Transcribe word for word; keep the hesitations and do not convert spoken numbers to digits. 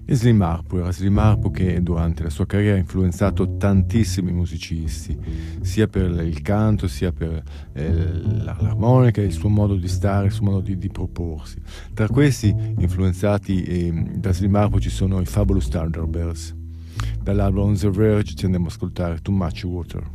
E Slim Harpo era Slim Harpo che durante la sua carriera ha influenzato tantissimi musicisti, sia per il canto, sia per eh, l'armonica, il suo modo di stare, il suo modo di, di proporsi. Tra questi influenzati eh, da Slim Harpo ci sono i Fabulous Thunderbirds. Dall'album On the Verge ci andiamo ad ascoltare Too Much Water.